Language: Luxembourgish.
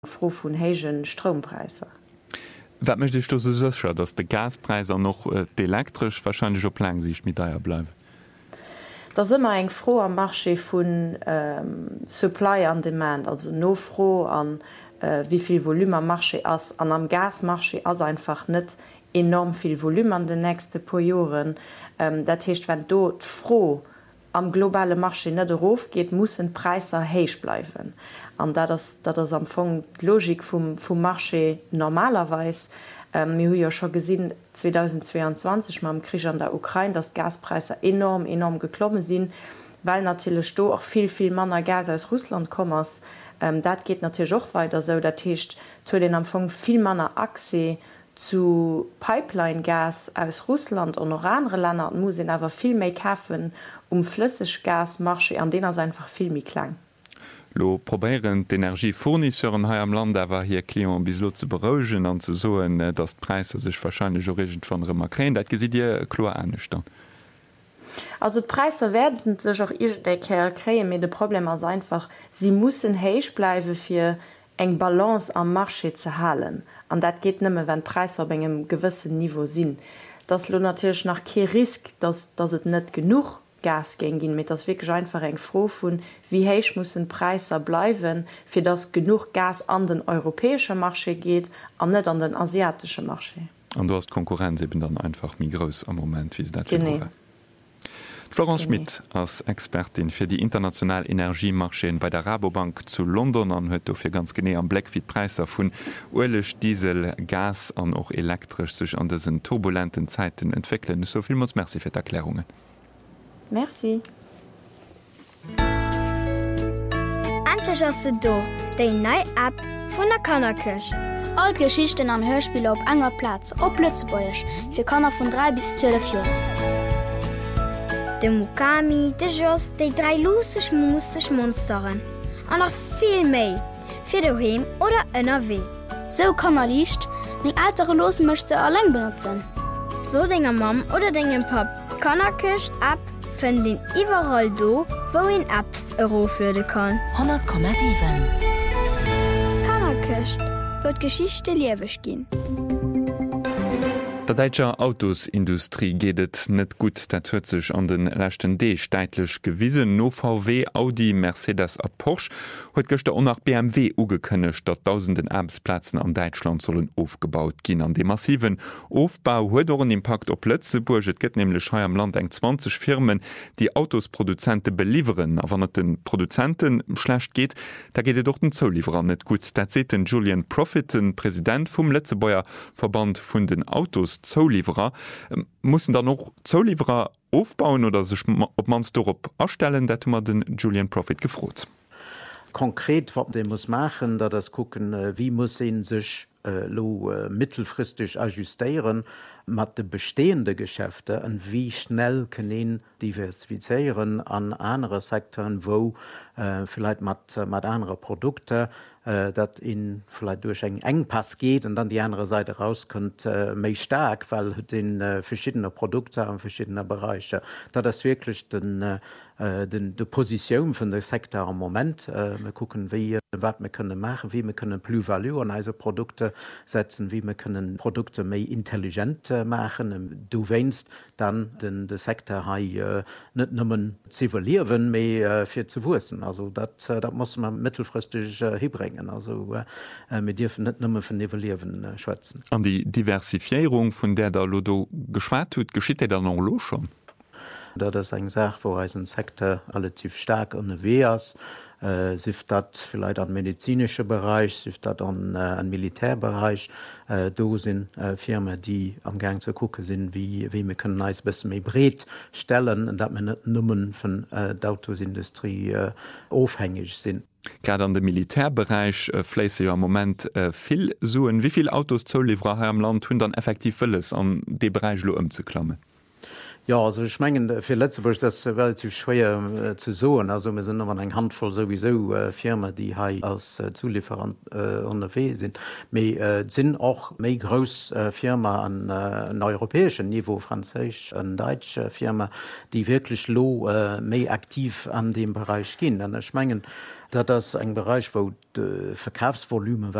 froh vun hégen Strompreiser. Wat möchtest du so sicher, dass de Gaspreiser noch elektrisch wahrscheinlich op Plan sich mit daier bleiben? Das immer eng froh am Marché vun Supply and Demand, also no froh an wieviel Volumen am Marché ass an am Gasmarché as einfach net enorm viel Volumen an den nächste paar Joren. Dat hecht wenn dort froh am globale Marché net erof geht, muss den Preiser héich bleiwen. An dat am Fong Logik vum Marché normalerweis mir hu ja schon gesinn 2022 ma am Krieg an der Ukraine, dass Gaspreise enorm geklommen sind, weil natürlich sto auch viel Manner Gas aus Russland kommmers. Dat geht natürlich auch weiter so, dat hecht zu den Anfang viel Manner Achse zu Pipeline-Gas aus Russland und noch andere Länder muss aber viel mehr kaufen flüssig Gasmarché, an denen einfach viel mehr klang. Lo probieren d'Energiefournisseuren ha am Land awer hier Klima bis lo ze berougen an ze soen, dat Preise sech wahrscheinlich origent van Remarkréen, dat gesit Dir klo anecht. Also d Preise werden sech auch Iker kreen, mé de Problem as einfach, sie mussssen héich bleiwe fir eng Balance am Marché ze halen. An dat geht nëmme, wenn Preise op engem gewissen Niveau sinn. Das lo natürlich nach ke Risk, dass et net genug Gas gin mit das wirklich einfach eng froh vun wie héich muss Preiser bleiwen fir das genug Gas an den europäische Marché geht an net an den asiatische Marché. An du hast Konkurrenz eben dann einfach mi groß am Moment wie dat. Florence Schmidt als Expertin fir die internationale Energiemarscheen bei der Rabobank zu London an huet fir ganz gené am Blackfeed Preiser vun Ölech, Diesel, Gas an och elektrisch sech an dessen turbulenten Zeiten entwickeln. Soviel muss Merci fir d'Erklärungen. Merci. Endlich hast du do, die neue App von der Kannerkirch. All Geschichten an Hörspiele auf enger Platz, auf Lützebäuerisch, für Kanner von 3 bis 12 Jahren. De Mukami, de Joss, die 3 lustig Monsteren. Und noch viel mehr. Für daheim oder NRW. So kann Licht, mit ältere Los möchte allein benutzen. So deine Mom oder deinen Pap. Kannerkirch App finden den überall do, wo in Apps eroflöden kann. 100,7 Kannerkirch wird Geschichte liewig gehen. Der deitscher Autosindustrie gehtt net gut, dat huet sech an den lächten D steitlech gewiesen. No VW, Audi, Mercedes a Porsche huet gëchte on nach BMW ugekënnecht, dat tausenden Erbsplatzen an Deutschland sollen aufgebaut ginn. An de massiven Aufbau huet een Impact op Lützeburg. Et gëtt nämlich Schei am Land eng 20 Firmen, die Autosproduzente belieferen. A wann et den Produzenten schlecht geht, da geht doch den Zollieferer net gut. Dat se den Julian Profiten, Präsident vum Lützebäuer Verband vun den Autos Zollieferer. Mussen da noch Zollieferer aufbauen oder sech op mans dorop erstellen, dat man den Julian Profit gefrot. Konkret wat de muss machen, da das gucken, wie muss sich mittelfristig ajustieren mat de bestehende Geschäfte und wie schnell können diversifizieren an andere Sektoren, wo vielleicht mat andere Produkte dat in vielleicht durch eng Engpass geht und dann die andere Seite rauskommt méi stark, weil den verschiedene Produkte an verschiedene Bereiche, da das wirklich de Position von der Sektor am Moment wir gucken, wie wat wir können machen, wie wir können Plus-Value an diese Produkte setzen, wie wir können Produkte méi intelligent machen. Du weinst dann den Sektor net nommen zivilieren méi fir zu wussen. Also dat muss man mittelfristig hinbringen. Also wir dürfen net nommen von Nivellieren schwätzen. An die Diversifierung von der Lodo geschwat huet, geschieht dann noch los schon. Dat ist eng Sache, wo ein Sektor relativ stark an WEAS, sift dat vielleicht an medizinische Bereich, sift dat an Militärbereich. Do sind Firmen, die am Gang zu gucken sind, wie wir können ein bisschen mehr breit stellen und dat wir nicht nur von der Autosindustrie aufhängig sind. Gerade an dem Militärbereich fleise ja im Moment viel suchen. Wie viele Autos Zollieferer am Land tun dann effektiv alles an den Bereich umzuklammen? Ja, also ich meine, für Lützeburg das relativ schwer zu sagen. Also wir sind noch eine Handvoll sowieso Firmen, die hier als Zulieferant unterwegs sind. Wir sind auch mehr große Firmen an europäischem Niveau, französisch und deutsche Firmen, die wirklich mehr aktiv an dem Bereich gehen. Und ich meine, Das ist ein Bereich, wo de Verkaufsvolumen